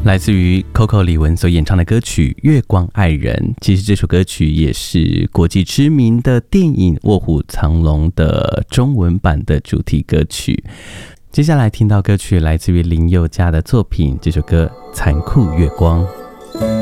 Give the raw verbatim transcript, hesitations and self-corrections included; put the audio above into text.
来自于 Coco 李玟所演唱的歌曲《月光爱人》，其实这首歌曲也是国际知名的电影《卧虎藏龙》的中文版的主题歌曲。接下来听到歌曲来自于林宥嘉的作品，这首歌《残酷月光》。